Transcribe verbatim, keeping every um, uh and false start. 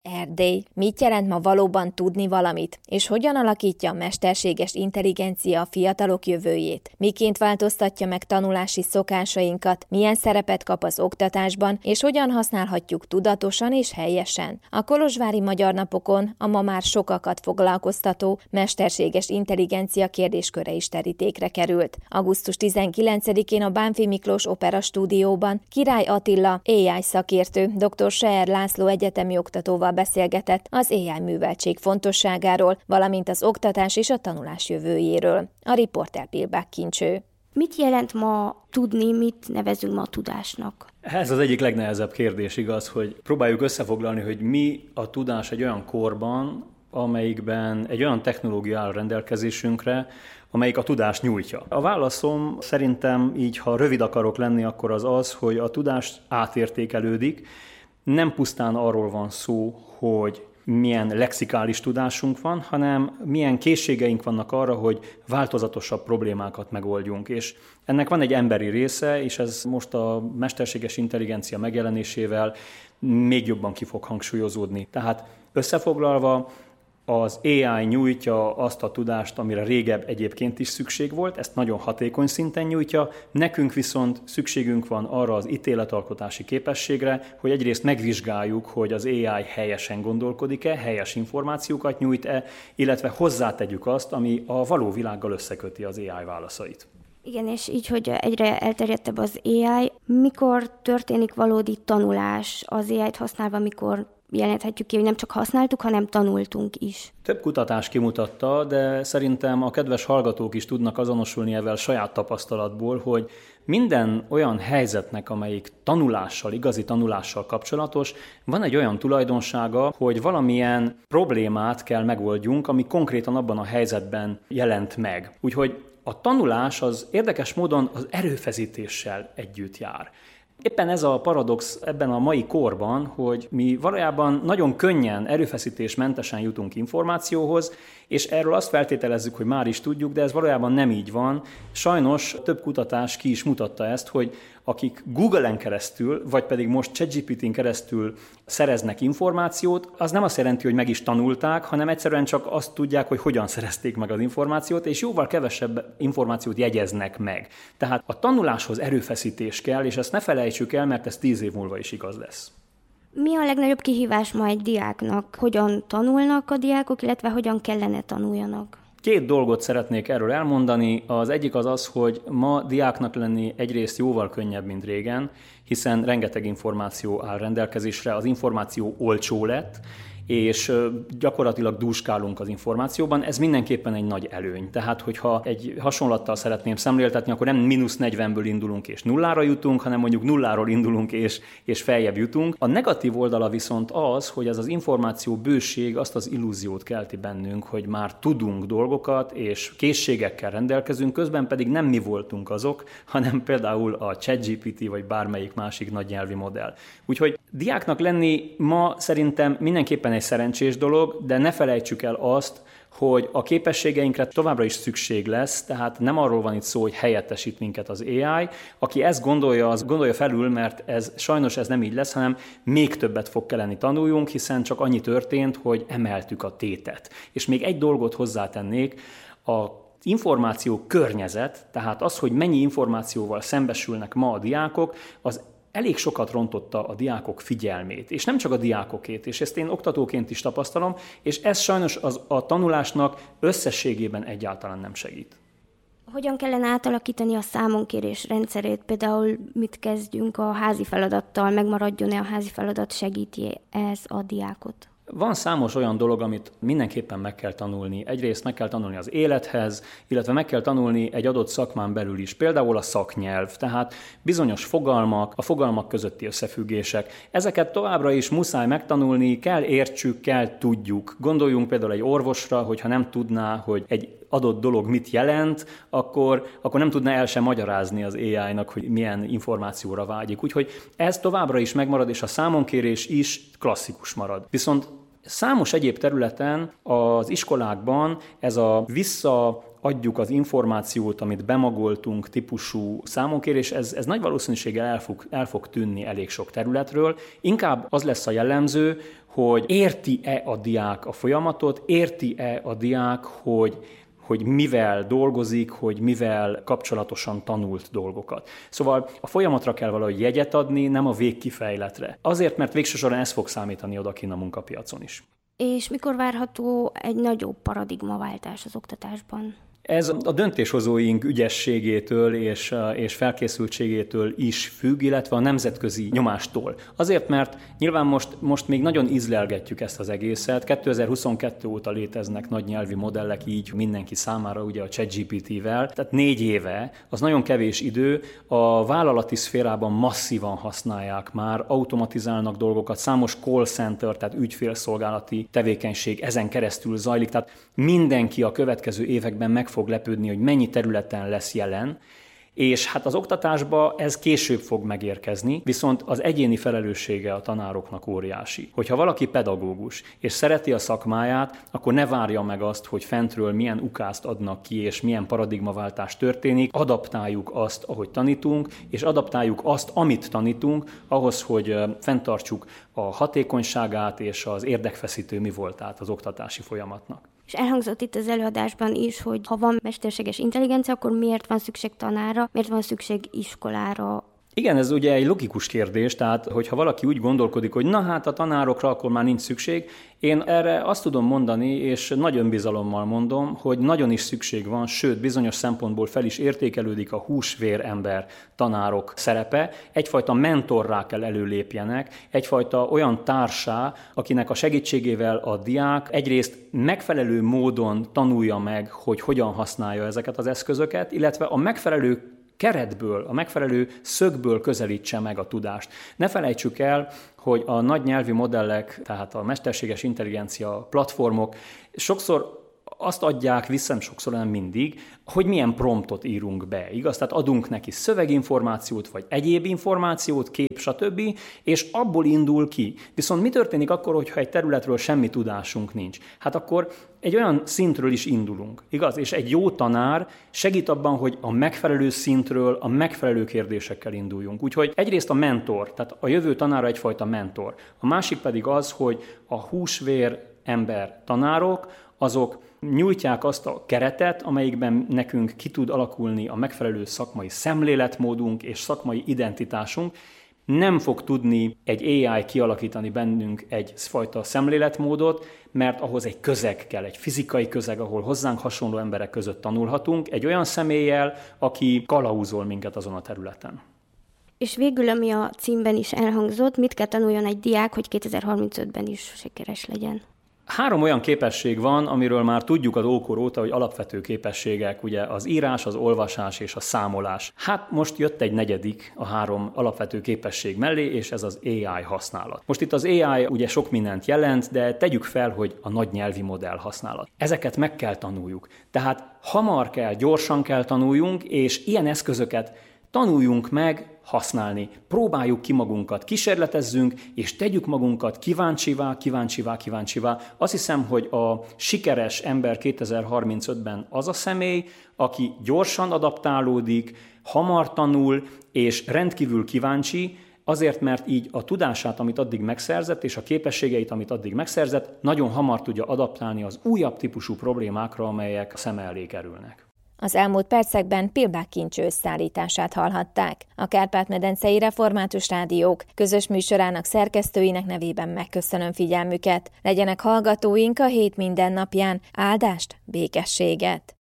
Erdély. Mit jelent ma valóban tudni valamit, és hogyan alakítja a mesterséges intelligencia a fiatalok jövőjét? Miként változtatja meg tanulási szokásainkat, milyen szerepet kap az oktatásban, és hogyan használhatjuk tudatosan és helyesen? A kolozsvári Magyar Napokon a ma már sokakat foglalkoztató mesterséges intelligencia kérdésköre is terítékre került. augusztus tizenkilencedikén a Bánffy Miklós Opera Stúdióban Király Attila á i szakértő, dr. Seer László egyetemi oktatóval beszélgetett az á i műveltség fontosságáról, valamint az oktatás és a tanulás jövőjéről. A riporter Pilbák Kincső. Mit jelent ma tudni, mit nevezünk ma tudásnak? Ez az egyik legnehezebb kérdés, igaz, hogy próbáljuk összefoglalni, hogy mi a tudás egy olyan korban, amelyikben egy olyan technológia áll rendelkezésünkre, amelyik a tudást nyújtja. A válaszom szerintem így, ha rövid akarok lenni, akkor az az, hogy a tudás átértékelődik. Nem pusztán arról van szó, hogy milyen lexikális tudásunk van, hanem milyen készségeink vannak arra, hogy változatosabb problémákat megoldjunk. És ennek van egy emberi része, és ez most a mesterséges intelligencia megjelenésével még jobban ki fog hangsúlyozódni. Tehát összefoglalva, az á i nyújtja azt a tudást, amire régebb egyébként is szükség volt, ezt nagyon hatékony szinten nyújtja, nekünk viszont szükségünk van arra az ítéletalkotási képességre, hogy egyrészt megvizsgáljuk, hogy az á i helyesen gondolkodik-e, helyes információkat nyújt-e, illetve hozzátegyük azt, ami a való világgal összeköti az á i válaszait. Igen, és így, hogy egyre elterjedtebb az á i, mikor történik valódi tanulás az á i-t használva, mikor jelenthetjük ki, hogy nem csak használtuk, hanem tanultunk is. Több kutatás kimutatta, de szerintem a kedves hallgatók is tudnak azonosulni ezzel saját tapasztalatból, hogy minden olyan helyzetnek, amelyik tanulással, igazi tanulással kapcsolatos, van egy olyan tulajdonsága, hogy valamilyen problémát kell megoldjunk, ami konkrétan abban a helyzetben jelent meg. Úgyhogy a tanulás az érdekes módon az erőfeszítéssel együtt jár. Éppen ez a paradox ebben a mai korban, hogy mi valójában nagyon könnyen, erőfeszítésmentesen jutunk információhoz, és erről azt feltételezzük, hogy már is tudjuk, de ez valójában nem így van. Sajnos több kutatás ki is mutatta ezt, hogy akik Google-en keresztül, vagy pedig most ChatGPT-n keresztül szereznek információt, az nem azt jelenti, hogy meg is tanulták, hanem egyszerűen csak azt tudják, hogy hogyan szerezték meg az információt, és jóval kevesebb információt jegyeznek meg. Tehát a tanuláshoz erőfeszítés kell, és ezt ne felejtsük el, mert ez tíz év múlva is igaz lesz. Mi a legnagyobb kihívás ma egy diáknak? Hogyan tanulnak a diákok, illetve hogyan kellene tanuljanak? Két dolgot szeretnék erről elmondani. Az egyik az az, hogy ma diáknak lenni egyrészt jóval könnyebb, mint régen, hiszen rengeteg információ áll rendelkezésre, az információ olcsó lett, és gyakorlatilag dúskálunk az információban, ez mindenképpen egy nagy előny. Tehát, hogyha egy hasonlattal szeretném szemléltetni, akkor nem mínusz negyvenből indulunk és nullára jutunk, hanem mondjuk nulláról indulunk és, és feljebb jutunk. A negatív oldala viszont az, hogy ez az információ bőség azt az illúziót kelti bennünk, hogy már tudunk dolgokat és készségekkel rendelkezünk, közben pedig nem mi voltunk azok, hanem például a ChatGPT vagy bármelyik másik nagy nyelvi modell. Úgyhogy diáknak lenni ma szerintem mindenképpen egy szerencsés dolog, de ne felejtsük el azt, hogy a képességeinkre továbbra is szükség lesz, tehát nem arról van itt szó, hogy helyettesít minket az á i. Aki ezt gondolja, az gondolja felül, mert ez sajnos ez nem így lesz, hanem még többet fog kelleni tanuljunk, hiszen csak annyi történt, hogy emeltük a tétet. És még egy dolgot hozzátennék, a információ környezet, tehát az, hogy mennyi információval szembesülnek ma a diákok, az elég sokat rontotta a diákok figyelmét, és nem csak a diákokét, és ezt én oktatóként is tapasztalom, és ez sajnos az, a tanulásnak összességében egyáltalán nem segít. Hogyan kellene átalakítani a számonkérés rendszerét? Például mit kezdjünk a házi feladattal, megmaradjon-e a házi feladat, segíti ez a diákot? Van számos olyan dolog, amit mindenképpen meg kell tanulni. Egyrészt meg kell tanulni az élethez, illetve meg kell tanulni egy adott szakmán belül is, például a szaknyelv, tehát bizonyos fogalmak, a fogalmak közötti összefüggések. Ezeket továbbra is muszáj megtanulni, kell értsük, kell tudjuk. Gondoljunk például egy orvosra, hogyha nem tudná, hogy egy adott dolog mit jelent, akkor, akkor nem tudná el sem magyarázni az á i-nak, hogy milyen információra vágyik. Úgyhogy ez továbbra is megmarad, és a számonkérés is klasszikus marad. Viszont számos egyéb területen az iskolákban ez a vissza adjuk az információt, amit bemagoltunk típusú számonkérés, ez, ez nagy valószínűséggel el fog, el fog tűnni elég sok területről. Inkább az lesz a jellemző, hogy érti-e a diák a folyamatot, érti-e a diák, hogy hogy mivel dolgozik, hogy mivel kapcsolatosan tanult dolgokat. Szóval a folyamatra kell valahogy jegyet adni, nem a végkifejletre. Azért, mert végső soron ez fog számítani odakinn a munkapiacon is. És mikor várható egy nagyobb paradigmaváltás az oktatásban? Ez a döntéshozóink ügyességétől és, és felkészültségétől is függ, illetve a nemzetközi nyomástól. Azért, mert nyilván most, most még nagyon ízlelgetjük ezt az egészet. kétezer-huszonkettő óta léteznek nagy nyelvi modellek így mindenki számára, ugye a ChatGPT-vel. Tehát négy éve, az nagyon kevés idő. A vállalati szférában masszívan használják már, automatizálnak dolgokat, számos call center, tehát ügyfélszolgálati tevékenység ezen keresztül zajlik. Tehát mindenki a következő években meg fog lepődni, hogy mennyi területen lesz jelen, és hát az oktatásba ez később fog megérkezni, viszont az egyéni felelőssége a tanároknak óriási. Hogyha valaki pedagógus, és szereti a szakmáját, akkor ne várja meg azt, hogy fentről milyen ukázt adnak ki, és milyen paradigmaváltás történik, adaptáljuk azt, ahogy tanítunk, és adaptáljuk azt, amit tanítunk, ahhoz, hogy fenntartsuk a hatékonyságát és az érdekfeszítő mi voltát az oktatási folyamatnak. És elhangzott itt az előadásban is, hogy ha van mesterséges intelligencia, akkor miért van szükség tanára, miért van szükség iskolára? Igen, ez ugye egy logikus kérdés, tehát hogyha valaki úgy gondolkodik, hogy na hát a tanárokra akkor már nincs szükség, én erre azt tudom mondani, és nagy önbizalommal mondom, hogy nagyon is szükség van, sőt bizonyos szempontból fel is értékelődik a húsvér ember tanárok szerepe, egyfajta mentorrá kell előlépjenek, egyfajta olyan társá, akinek a segítségével a diák egyrészt megfelelő módon tanulja meg, hogy hogyan használja ezeket az eszközöket, illetve a megfelelő keretből, a megfelelő szögből közelítse meg a tudást. Ne felejtsük el, hogy a nagy nyelvi modellek, tehát a mesterséges intelligencia platformok sokszor azt adják vissza, sokszor nem mindig, hogy milyen promptot írunk be, igaz? Tehát adunk neki szöveginformációt, vagy egyéb információt, kép, stb., és abból indul ki. Viszont mi történik akkor, hogyha egy területről semmi tudásunk nincs? Hát akkor egy olyan szintről is indulunk, igaz? És egy jó tanár segít abban, hogy a megfelelő szintről, a megfelelő kérdésekkel induljunk. Úgyhogy egyrészt a mentor, tehát a jövő tanára egyfajta mentor. A másik pedig az, hogy a húsvér ember tanárok, azok nyújtják azt a keretet, amelyikben nekünk ki tud alakulni a megfelelő szakmai szemléletmódunk és szakmai identitásunk. Nem fog tudni egy á i kialakítani bennünk egyfajta szemléletmódot, mert ahhoz egy közeg kell, egy fizikai közeg, ahol hozzánk hasonló emberek között tanulhatunk, egy olyan személlyel, aki kalauzol minket azon a területen. És végül, ami a címben is elhangzott, mit kell tanuljon egy diák, hogy kétezer-harmincötben is sikeres legyen? Három olyan képesség van, amiről már tudjuk az ókor óta, hogy alapvető képességek, ugye az írás, az olvasás és a számolás. Hát most jött egy negyedik a három alapvető képesség mellé, és ez az á i használat. Most itt az á i ugye sok mindent jelent, de tegyük fel, hogy a nagy nyelvi modell használat. Ezeket meg kell tanuljuk. Tehát hamar kell, gyorsan kell tanuljunk, és ilyen eszközöket tanuljunk meg használni. Próbáljuk ki magunkat, kísérletezzünk, és tegyük magunkat kíváncsivá, kíváncsivá, kíváncsivá. Azt hiszem, hogy a sikeres ember kétezer-harmincötben az a személy, aki gyorsan adaptálódik, hamar tanul, és rendkívül kíváncsi, azért, mert így a tudását, amit addig megszerzett, és a képességeit, amit addig megszerzett, nagyon hamar tudja adaptálni az újabb típusú problémákra, amelyek a szeme elé kerülnek. Az elmúlt percekben Pilbák Kincső összeállítását hallhatták. A Kárpát-medencei Református Rádiók közös műsorának szerkesztőinek nevében megköszönöm figyelmüket. Legyenek hallgatóink a hét minden napján. Áldást, békességet!